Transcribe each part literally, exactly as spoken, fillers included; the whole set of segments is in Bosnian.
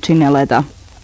količine leda.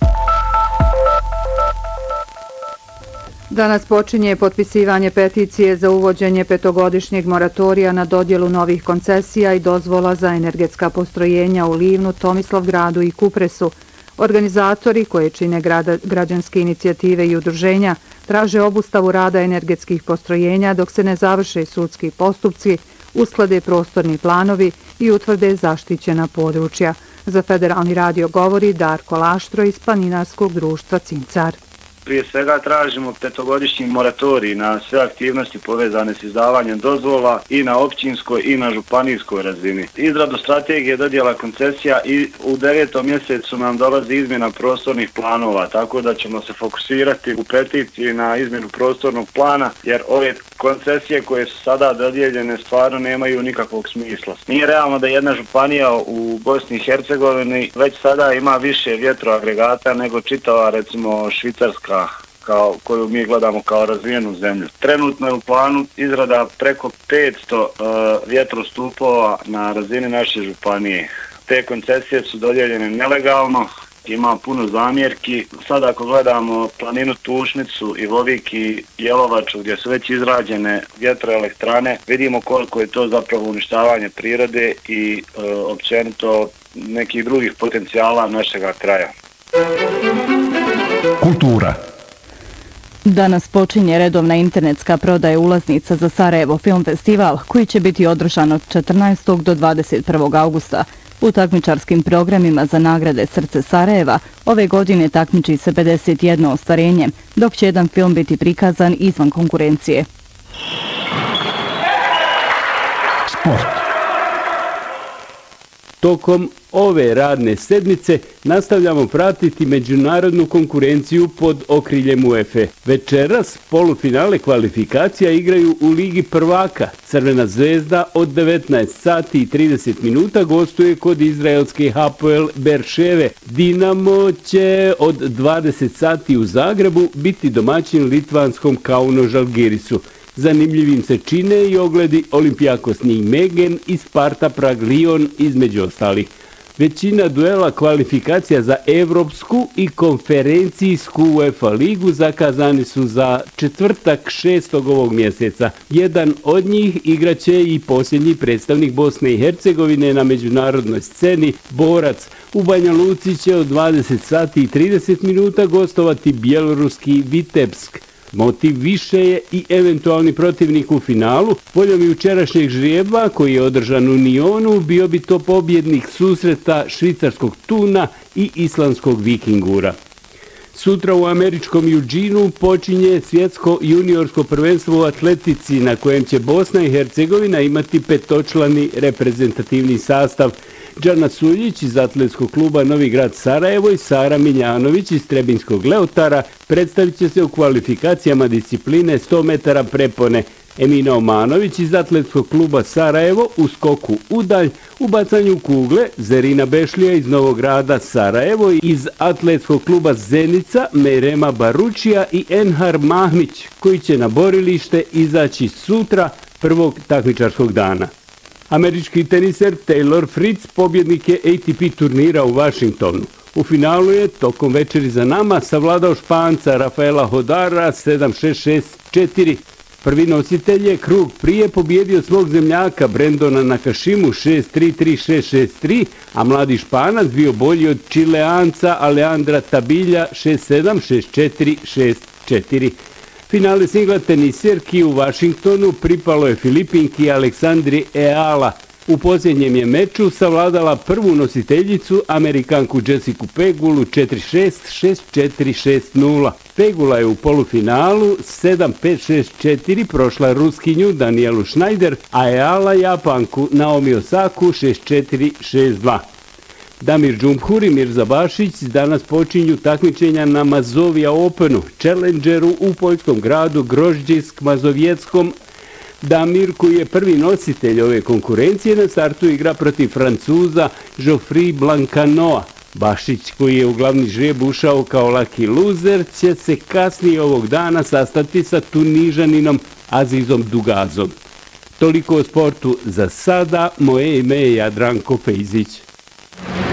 Danas počinje potpisivanje peticije za uvođenje petogodišnjeg moratorija na dodjelu novih koncesija i dozvola za energetska postrojenja u Livnu, Tomislavgradu i Kupresu. Organizatori, koje čine grada, građanske inicijative i udruženja, traže obustavu rada energetskih postrojenja dok se ne završe sudski postupci, usklade prostorni planovi i utvrde zaštićena područja. Za Federalni radio govori Darko Laštro iz Planinarskog društva Cincar. Prije svega tražimo petogodišnji moratorij na sve aktivnosti povezane s izdavanjem dozvola i na općinskoj i na županijskoj razini. Izradu strategije dodjela koncesija i u devetom mjesecu nam dolazi izmjena prostornih planova, tako da ćemo se fokusirati u peticiji na izmjenu prostornog plana, jer ove koncesije koje su sada dodijeljene stvarno nemaju nikakvog smisla. Nije realno da jedna županija u Bosni i Hercegovini već sada ima više vjetroagregata nego čitava, recimo, Švicarska, kao, koju mi gledamo kao razvijenu zemlju. Trenutno je u planu izrada preko petsto uh, vjetrostupova na razini naše županije. Te koncesije su dodijeljene nelegalno, ima puno zamjerki. Sada ako gledamo planinu Tušnicu i Vovik i Jelovaču gdje su već izrađene vjetroelektrane, vidimo koliko je to zapravo uništavanje prirode i uh, općenito nekih drugih potencijala našega kraja. Kultura. Danas počinje redovna internetska prodaja ulaznica za Sarajevo film festival koji će biti održan od četrnaestog do dvadeset prvog augusta. U takmičarskim programima za nagrade Srce Sarajeva ove godine takmiči se pedeset jedno ostvarenje, dok će jedan film biti prikazan izvan konkurencije. Sport. Tokom ove radne sedmice nastavljamo pratiti međunarodnu konkurenciju pod okriljem UEFA. Večeras polufinale kvalifikacija igraju u Ligi prvaka. Crvena zvezda od devetnaest sati i trideset minuta gostuje kod izraelske Hapoel Berševe. Dinamo će od dvadeset sati u Zagrebu biti domaćin litvanskom Kauno Žalgirisu. Zanimljivim se čine i ogledi Olympiakos Nijmegen i Sparta Prag Lion između ostalih. Većina duela kvalifikacija za evropsku i konferencijsku UEFA ligu zakazani su za četvrtak šestog ovog mjeseca. Jedan od njih igraće i posljednji predstavnik Bosne i Hercegovine na međunarodnoj sceni, Borac. U Banja Luci će od dvadeset sati i trideset minuta gostovati bjeloruski Vitebsk. Motiv više je i eventualni protivnik u finalu. Voljom jučerašnjeg žrijeba koji je održan u Nionu bio bi to pobjednik susreta švicarskog Tuna i islandskog Vikingura. Sutra u američkom Eugenu počinje svjetsko juniorsko prvenstvo u atletici na kojem će Bosna i Hercegovina imati petočlani reprezentativni sastav. Džana Suljić iz atletskog kluba Novi grad Sarajevo i Sara Miljanović iz Trebinskog Leotara predstavit će se u kvalifikacijama discipline sto metara prepone. Emina Omanović iz atletskog kluba Sarajevo u skoku udalj, u bacanju kugle, Zerina Bešlija iz Novog grada Sarajevo iz atletskog kluba Zenica, Merema Baručija i Enhar Mahmić koji će na borilište izaći sutra prvog takmičarskog dana. Američki teniser Taylor Fritz pobjednik je A T P turnira u Washingtonu. U finalu je tokom večeri za nama savladao Španca Rafaela Hodara sedam šest šest četiri. Prvi nositelj je krug prije pobjedio svog zemljaka Brendona Nakashimu šest tri tri šest šest tri, a mladi Španac bio bolji od Čileanca Alejandra Tabilja šest sedam šest četiri šest četiri. Finale singla teniserki u Washingtonu pripalo je Filipinki Aleksandri Eala. U posljednjem je meču savladala prvu nositeljicu, Amerikanku Jessicu Pegulu četiri šest šest četiri šest nula. Pegula je u polufinalu sedam pet šest četiri prošla Ruskinju Danielu Schneider, a Eala Japanku Naomi Osaku šest četiri šest dva. Damir Džumhur i Mirza Bašić danas počinju takmičenja na Mazovija Openu, Challengeru u poljskom gradu Grožđisk Mazovjetskom. Damir, koji je prvi nositelj ove konkurencije, na startu igra protiv Francuza Geoffrey Blancanoa. Bašić, koji je u glavni žreb ušao kao lucky loser, će se kasnije ovog dana sastati sa Tunižaninom Azizom Dugazom. Toliko o sportu za sada, moje ime je Jadranko Fejzić.